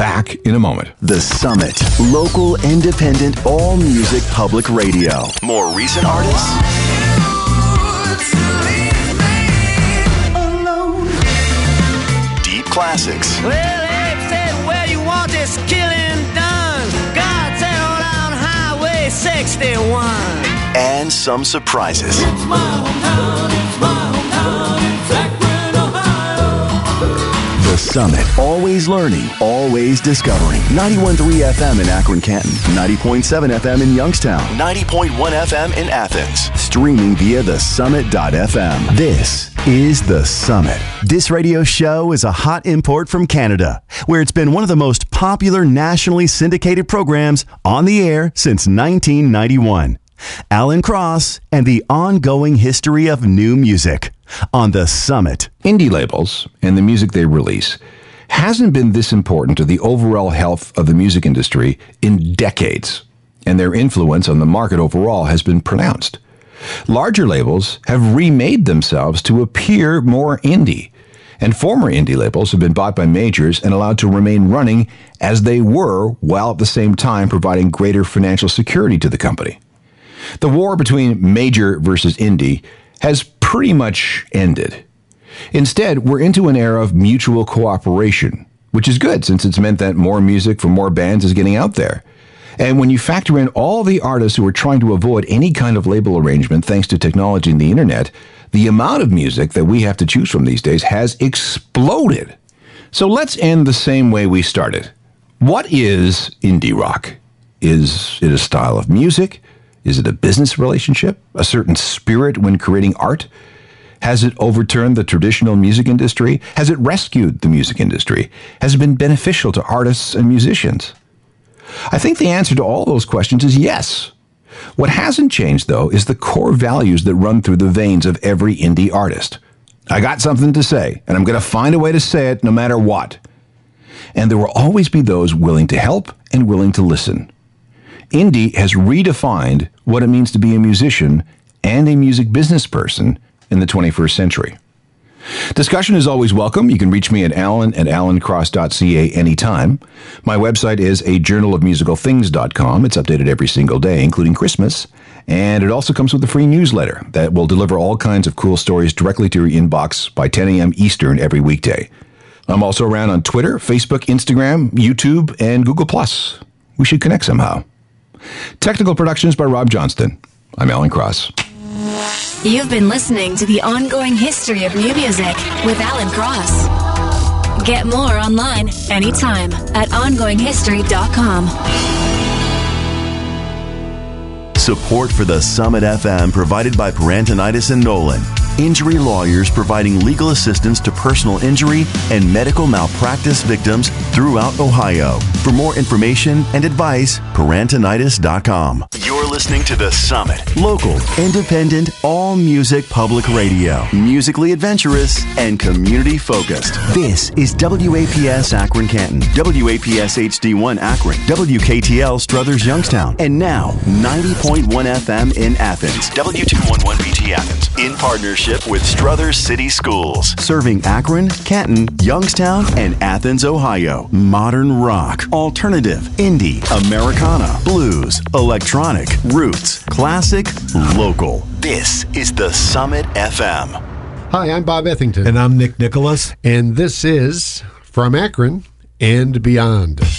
back in a moment. The Summit. Local, independent, all-music public radio. More recent artists. Deep classics. Well, Abe said, where you want this killing done? God said, on Highway 61. And some surprises. It's my hometown, it's Akron, Ohio. The Summit. Always learning, always discovering. 91.3 FM in Akron, Canton. 90.7 FM in Youngstown. 90.1 FM in Athens. Streaming via thesummit.fm. This is The Summit. This radio show is a hot import from Canada, where it's been one of the most popular nationally syndicated programs on the air since 1991. Alan Cross and the ongoing history of new music on The Summit. Indie labels and the music they release hasn't been this important to the overall health of the music industry in decades, and their influence on the market overall has been pronounced. Larger labels have remade themselves to appear more indie, and former indie labels have been bought by majors and allowed to remain running as they were, while at the same time providing greater financial security to the company. The war between major versus indie has pretty much ended. Instead, we're into an era of mutual cooperation, which is good since it's meant that more music from more bands is getting out there. And when you factor in all the artists who are trying to avoid any kind of label arrangement thanks to technology and the internet, the amount of music that we have to choose from these days has exploded. So let's end the same way we started. What is indie rock? Is it a style of music? Is it a business relationship? A certain spirit when creating art? Has it overturned the traditional music industry? Has it rescued the music industry? Has it been beneficial to artists and musicians? I think the answer to all those questions is yes. What hasn't changed, though, is the core values that run through the veins of every indie artist. I got something to say, and I'm going to find a way to say it no matter what. And there will always be those willing to help and willing to listen. Indie has redefined what it means to be a musician and a music business person in the 21st century. Discussion is always welcome. You can reach me at alan@alancross.ca anytime. My website is ajournalofmusicalthings.com. It's updated every single day, including Christmas. And it also comes with a free newsletter that will deliver all kinds of cool stories directly to your inbox by 10 a.m. Eastern every weekday. I'm also around on Twitter, Facebook, Instagram, YouTube, and Google+. We should connect somehow. Technical productions by Rob Johnston. I'm Alan Cross. You've been listening to the ongoing history of new music with Alan Cross. Get more online anytime at ongoinghistory.com. Support for the Summit FM provided by Parantonitis and Nolan. Injury lawyers providing legal assistance to personal injury and medical malpractice victims throughout Ohio. For more information and advice, Parantonitis.com. You're listening to The Summit. Local, independent, all-music public radio. Musically adventurous and community-focused. This is WAPS Akron Canton, WAPS HD1 Akron, WKTL Struthers Youngstown, and now 90.1 FM in Athens, W211BT Athens, in partnership with Struthers City Schools, serving Akron, Canton, Youngstown, and Athens, Ohio. Modern rock, alternative, indie, Americana, blues, electronic, roots, classic, local. This is the Summit FM. Hi, I'm Bob Ethington. And I'm Nick Nicholas. And this is From Akron and Beyond.